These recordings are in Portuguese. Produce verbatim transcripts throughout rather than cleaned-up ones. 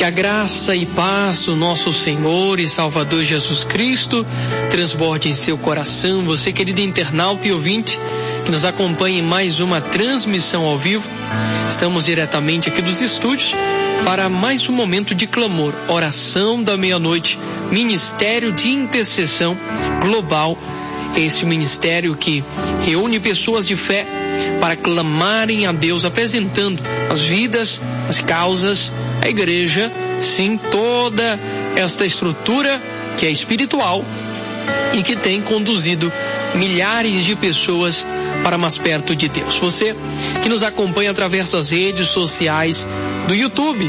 Que a graça e paz do nosso Senhor e Salvador Jesus Cristo transborde em seu coração. Você, querido internauta e ouvinte, que nos acompanha em mais uma transmissão ao vivo. Estamos diretamente aqui dos estúdios para mais um momento de clamor, oração da meia-noite, Ministério de Intercessão Global. Este ministério que reúne pessoas de fé para clamarem a Deus, apresentando as vidas, as causas, a igreja, sim, toda esta estrutura que é espiritual e que tem conduzido milhares de pessoas para mais perto de Deus. Você que nos acompanha através das redes sociais, do YouTube,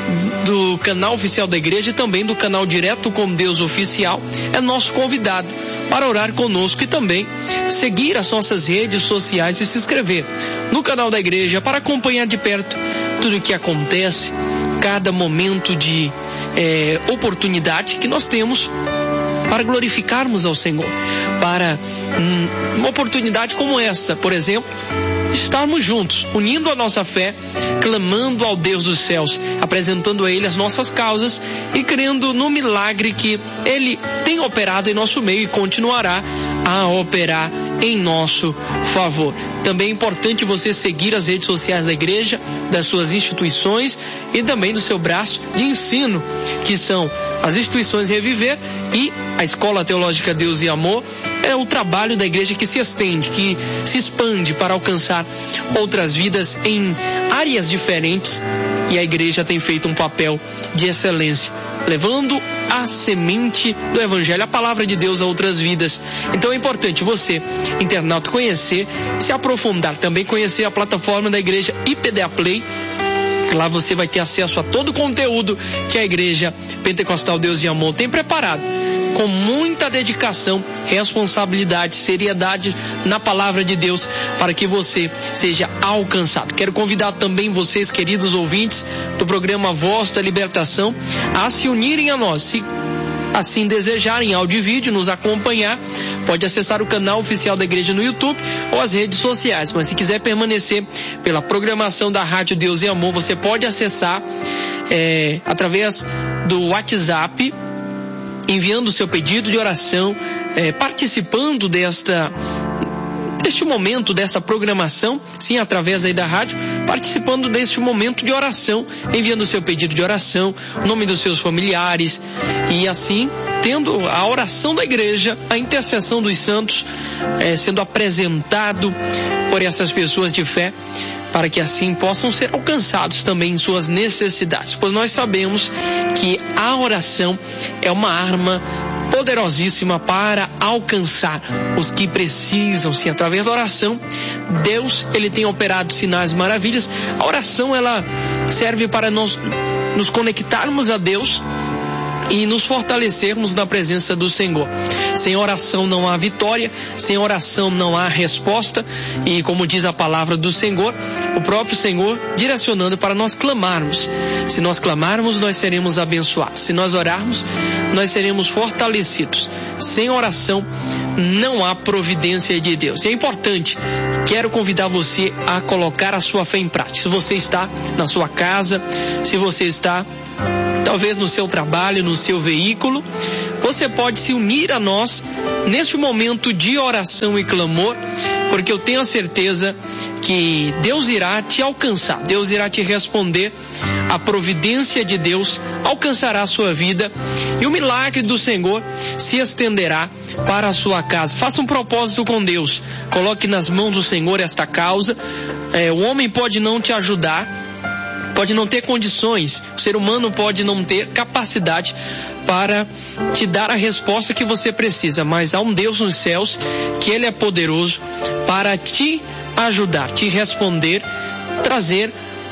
do canal oficial da igreja e também do canal Direto com Deus Oficial, é nosso convidado para orar conosco e também seguir as nossas redes sociais e se inscrever no canal da igreja para acompanhar de perto tudo o que acontece, cada momento de é, oportunidade que nós temos para glorificarmos ao Senhor, para hum, uma oportunidade como essa, por exemplo, estarmos juntos, unindo a nossa fé, clamando ao Deus dos céus, apresentando a Ele as nossas causas e crendo no milagre que Ele tem operado em nosso meio e continuará a operar em nosso favor. Também é importante você seguir as redes sociais da igreja, das suas instituições e também do seu braço de ensino, que são as instituições Reviver e a Escola Teológica Deus e Amor. É o trabalho da igreja que se estende, que se expande para alcançar outras vidas em áreas diferentes, e a igreja tem feito um papel de excelência, levando a semente do Evangelho, a palavra de Deus a outras vidas. Então é importante você, internauta, conhecer, se aprofundar, também conhecer a plataforma da igreja I P D A Play. Lá você vai ter acesso a todo o conteúdo que a Igreja Pentecostal Deus e Amor tem preparado, com muita dedicação, responsabilidade, seriedade na palavra de Deus, para que você seja alcançado. Quero convidar também vocês, queridos ouvintes do programa Voz da Libertação, a se unirem a nós. Se assim desejarem, áudio e vídeo, nos acompanhar, pode acessar o canal oficial da igreja no YouTube ou as redes sociais. Mas se quiser permanecer pela programação da Rádio Deus e Amor, você pode acessar é, através do WhatsApp, enviando o seu pedido de oração, é, participando desta deste momento, dessa programação, sim, através aí da rádio, participando deste momento de oração, enviando o seu pedido de oração, o nome dos seus familiares, e assim, tendo a oração da igreja, a intercessão dos santos, é, sendo apresentado por essas pessoas de fé, para que assim possam ser alcançados também em suas necessidades, pois nós sabemos que a oração é uma arma poderosíssima para alcançar os que precisam, sim, através da oração. Deus, Ele tem operado sinais e maravilhas. A oração, ela serve para nós nos conectarmos a Deus e nos fortalecermos na presença do Senhor. Sem oração não há vitória, sem oração não há resposta, e como diz a palavra do Senhor, o próprio Senhor direcionando para nós clamarmos. Se nós clamarmos, nós seremos abençoados. Se nós orarmos, nós seremos fortalecidos. Sem oração não há providência de Deus. E é importante, quero convidar você a colocar a sua fé em prática. Se você está na sua casa, se você está talvez no seu trabalho, no seu veículo, você pode se unir a nós neste momento de oração e clamor, porque eu tenho a certeza que Deus irá te alcançar, Deus irá te responder, a providência de Deus alcançará a sua vida e o milagre do Senhor se estenderá para a sua casa. Faça um propósito com Deus, coloque nas mãos do Senhor esta causa. É, o homem pode não te ajudar, pode não ter condições, o ser humano pode não ter capacidade para te dar a resposta que você precisa, mas há um Deus nos céus que Ele é poderoso para te ajudar, te responder, trazer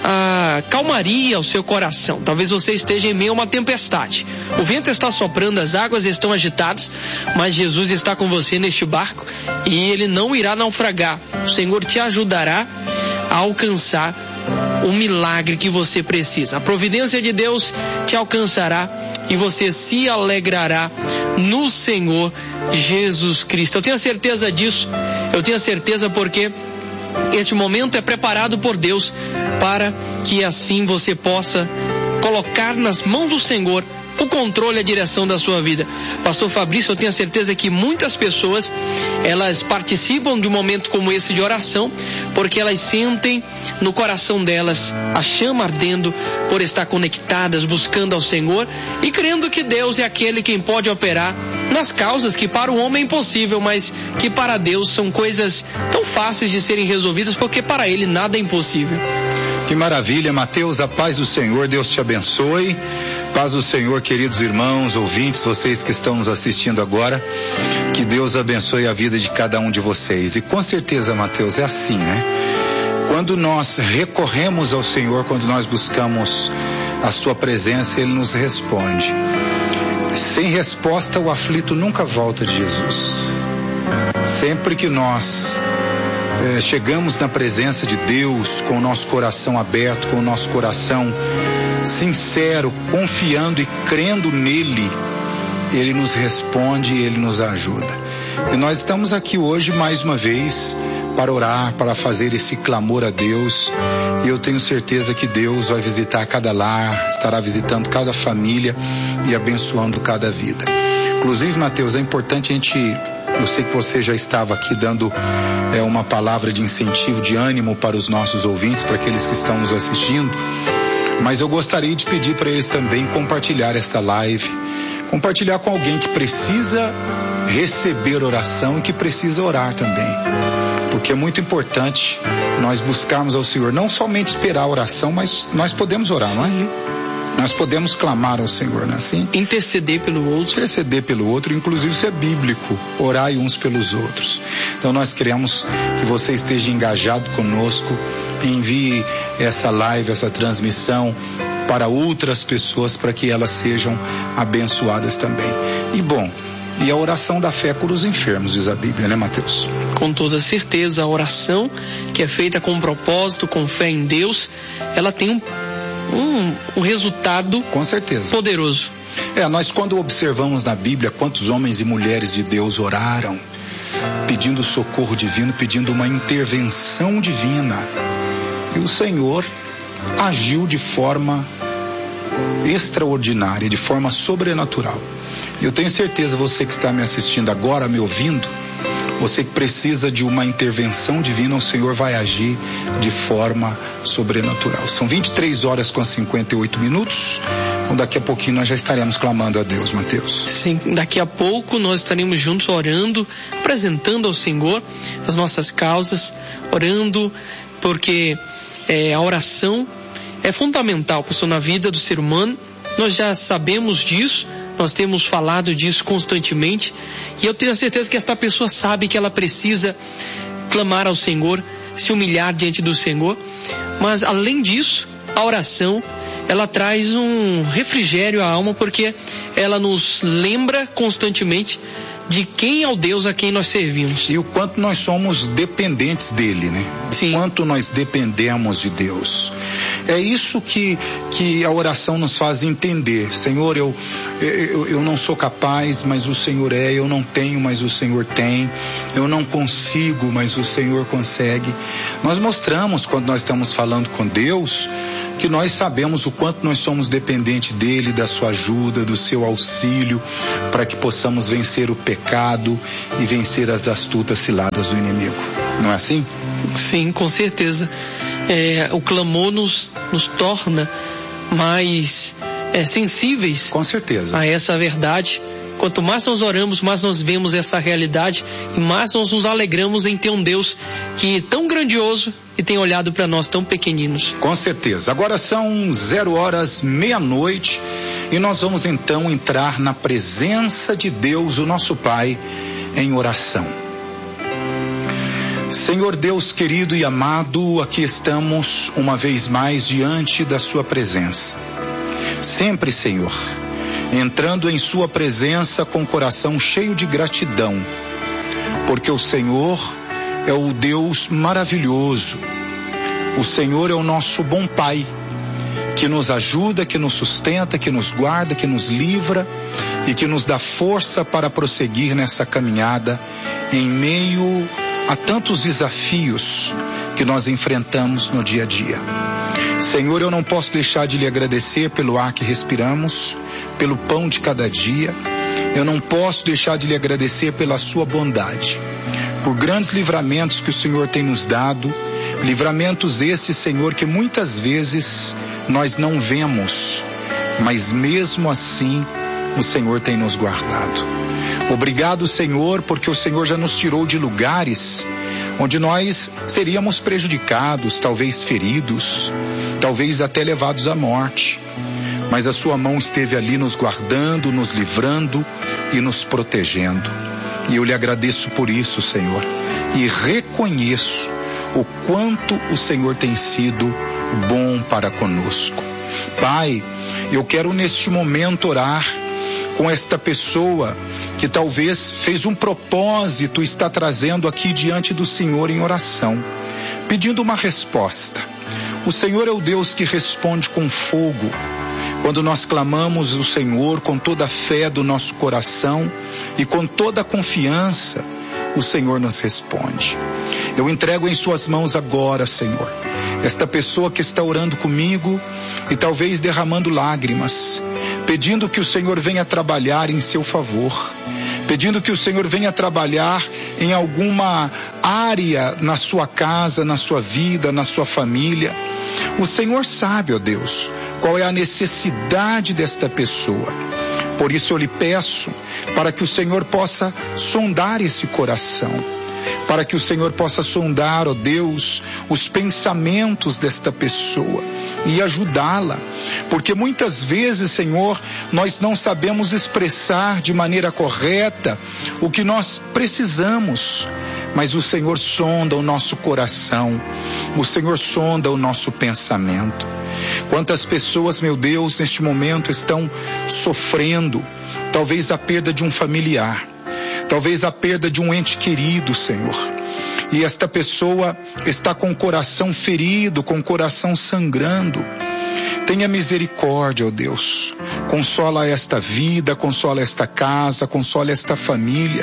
a calmaria ao seu coração. Talvez você esteja em meio a uma tempestade, o vento está soprando, as águas estão agitadas, mas Jesus está com você neste barco e Ele não irá naufragar. O Senhor te ajudará a alcançar o milagre que você precisa. A providência de Deus te alcançará e você se alegrará no Senhor Jesus Cristo. Eu tenho certeza disso, eu tenho certeza porque este momento é preparado por Deus para que assim você possa colocar nas mãos do Senhor o controle e a direção da sua vida. Pastor Fabrício, eu tenho a certeza que muitas pessoas, elas participam de um momento como esse de oração, porque elas sentem no coração delas a chama ardendo por estar conectadas, buscando ao Senhor e crendo que Deus é aquele quem pode operar nas causas que para o homem é impossível, mas que para Deus são coisas tão fáceis de serem resolvidas, porque para Ele nada é impossível. Que maravilha, Mateus, a paz do Senhor, Deus te abençoe. Paz do Senhor, queridos irmãos, ouvintes, vocês que estão nos assistindo agora, que Deus abençoe a vida de cada um de vocês. E com certeza, Mateus, é assim, né? Quando nós recorremos ao Senhor, quando nós buscamos a sua presença, Ele nos responde. Sem resposta, o aflito nunca volta de Jesus. Sempre que nós eh, chegamos na presença de Deus, com o nosso coração aberto, com o nosso coração sincero, confiando e crendo nele, Ele nos responde e Ele nos ajuda. E nós estamos aqui hoje mais uma vez para orar, para fazer esse clamor a Deus, e eu tenho certeza que Deus vai visitar cada lar, estará visitando cada família e abençoando cada vida. Inclusive, Mateus, é importante a gente, eu sei que você já estava aqui dando é, uma palavra de incentivo, de ânimo para os nossos ouvintes, para aqueles que estão nos assistindo, mas eu gostaria de pedir para eles também compartilhar esta live, compartilhar com alguém que precisa receber oração e que precisa orar também. Porque é muito importante nós buscarmos ao Senhor, não somente esperar a oração, mas nós podemos orar, Sim. não é? Nós podemos clamar ao Senhor, não é assim? Interceder pelo outro. Interceder pelo outro, inclusive isso é bíblico, orai uns pelos outros. Então nós queremos que você esteja engajado conosco, envie essa live, essa transmissão para outras pessoas, para que elas sejam abençoadas também. E bom, e a oração da fé cura os enfermos, diz a Bíblia, né, Mateus? Com toda certeza, a oração que é feita com propósito, com fé em Deus, ela tem um Um, um resultado com certeza poderoso. É, nós quando observamos na Bíblia quantos homens e mulheres de Deus oraram, pedindo socorro divino, pedindo uma intervenção divina, e o Senhor agiu de forma extraordinária, de forma sobrenatural. Eu tenho certeza, você que está me assistindo agora, me ouvindo, você que precisa de uma intervenção divina, o Senhor vai agir de forma sobrenatural. São vinte e três horas com cinquenta e oito minutos. Então daqui a pouquinho nós já estaremos clamando a Deus, Mateus. Sim, daqui a pouco nós estaremos juntos orando, apresentando ao Senhor as nossas causas, orando, porque é, a oração é fundamental, pessoal, na vida do ser humano. Nós já sabemos disso. Nós temos falado disso constantemente, e eu tenho a certeza que esta pessoa sabe que ela precisa clamar ao Senhor, se humilhar diante do Senhor, mas além disso, a oração, ela traz um refrigério à alma, porque ela nos lembra constantemente de quem é o Deus a quem nós servimos. E o quanto nós somos dependentes dele, né? Sim. O quanto nós dependemos de Deus. É isso que, que a oração nos faz entender. Senhor, eu, eu, eu não sou capaz, mas o Senhor é. Eu não tenho, mas o Senhor tem. Eu não consigo, mas o Senhor consegue. Nós mostramos, quando nós estamos falando com Deus, que nós sabemos o quanto nós somos dependentes dele, da sua ajuda, do seu auxílio, para que possamos vencer o pecado e vencer as astutas ciladas do inimigo. Não é assim? Sim, com certeza. É, o clamor nos, nos torna mais é, sensíveis, com certeza, a essa verdade. Quanto mais nós oramos, mais nós vemos essa realidade e mais nós nos alegramos em ter um Deus que é tão grandioso e tem olhado para nós tão pequeninos. Com certeza. Agora são zero horas, meia-noite, e nós vamos então entrar na presença de Deus, o nosso Pai, em oração. Senhor Deus querido e amado, aqui estamos uma vez mais diante da sua presença. Sempre, Senhor, entrando em sua presença com o coração cheio de gratidão, porque o Senhor é o Deus maravilhoso. O Senhor é o nosso bom Pai, que nos ajuda, que nos sustenta, que nos guarda, que nos livra e que nos dá força para prosseguir nessa caminhada em meio a tantos desafios que nós enfrentamos no dia a dia. Senhor, eu não posso deixar de lhe agradecer pelo ar que respiramos, pelo pão de cada dia. Eu não posso deixar de lhe agradecer pela sua bondade, por grandes livramentos que o Senhor tem nos dado, livramentos esses, Senhor, que muitas vezes nós não vemos, mas mesmo assim o Senhor tem nos guardado. Obrigado, Senhor, porque o Senhor já nos tirou de lugares onde nós seríamos prejudicados, talvez feridos, talvez até levados à morte. Mas a sua mão esteve ali nos guardando, nos livrando e nos protegendo. E eu lhe agradeço por isso, Senhor, e reconheço o quanto o Senhor tem sido bom para conosco. Pai, eu quero neste momento orar com esta pessoa que talvez fez um propósito e está trazendo aqui diante do Senhor em oração, pedindo uma resposta. O Senhor é o Deus que responde com fogo. Quando nós clamamos o Senhor com toda a fé do nosso coração e com toda a confiança, o Senhor nos responde. Eu entrego em suas mãos agora, Senhor, esta pessoa que está orando comigo e talvez derramando lágrimas, pedindo que o Senhor venha trabalhar em seu favor, pedindo que o Senhor venha trabalhar em alguma área na sua casa, na sua vida, na sua família. O Senhor sabe, ó Deus, qual é a necessidade desta pessoa. Por isso eu lhe peço para que o Senhor possa sondar esse coração, para que o Senhor possa sondar, ó Deus, os pensamentos desta pessoa e ajudá-la, porque muitas vezes, Senhor, nós não sabemos expressar de maneira correta o que nós precisamos, mas o Senhor sonda o nosso coração, o Senhor sonda o nosso pensamento. Quantas pessoas, meu Deus, neste momento estão sofrendo, talvez a perda de um familiar, talvez a perda de um ente querido, Senhor. E esta pessoa está com o coração ferido, com o coração sangrando. Tenha misericórdia, ó Deus. Consola esta vida, consola esta casa, consola esta família.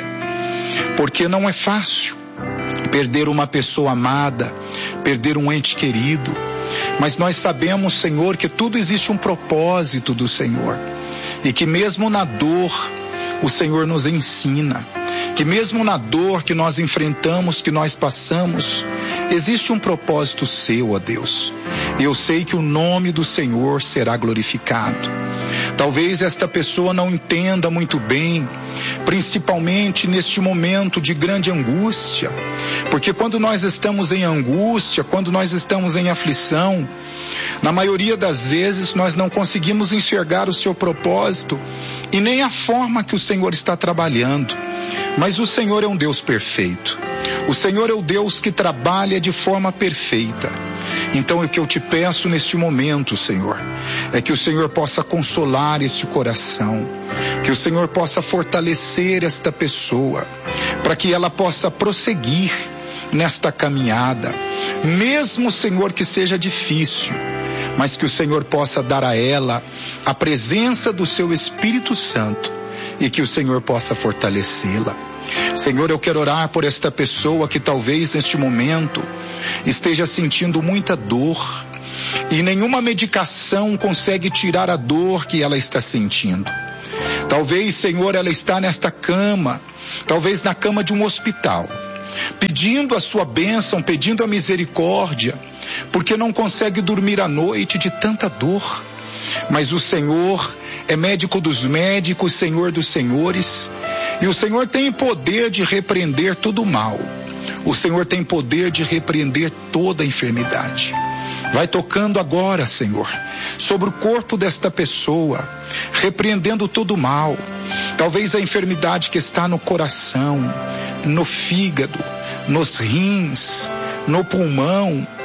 Porque não é fácil perder uma pessoa amada, perder um ente querido. Mas nós sabemos, Senhor, que tudo existe um propósito do Senhor. E que mesmo na dor, o Senhor nos ensina. Que mesmo na dor que nós enfrentamos, que nós passamos, existe um propósito seu, ó Deus. E eu sei que o nome do Senhor será glorificado. Talvez esta pessoa não entenda muito bem, principalmente neste momento de grande angústia, porque quando nós estamos em angústia, quando nós estamos em aflição, na maioria das vezes nós não conseguimos enxergar o seu propósito e nem a forma que o Senhor está trabalhando. Mas o Senhor é um Deus perfeito. O Senhor é o Deus que trabalha de forma perfeita. Então o que eu te peço neste momento, Senhor, é que o Senhor possa consolar este coração, que o Senhor possa fortalecer esta pessoa, para que ela possa prosseguir nesta caminhada, mesmo, Senhor, que seja difícil, mas que o Senhor possa dar a ela a presença do seu Espírito Santo e que o Senhor possa fortalecê-la. Senhor, eu quero orar por esta pessoa que talvez neste momento esteja sentindo muita dor e nenhuma medicação consegue tirar a dor que ela está sentindo. Talvez, Senhor, ela está nesta cama, talvez na cama de um hospital, pedindo a sua bênção, pedindo a misericórdia, porque não consegue dormir à noite de tanta dor. Mas o Senhor é médico dos médicos, Senhor dos senhores, e o Senhor tem poder de repreender todo o mal. O Senhor tem poder de repreender toda a enfermidade. Vai tocando agora, Senhor, sobre o corpo desta pessoa, repreendendo todo o mal. Talvez a enfermidade que está no coração, no fígado, nos rins, no pulmão,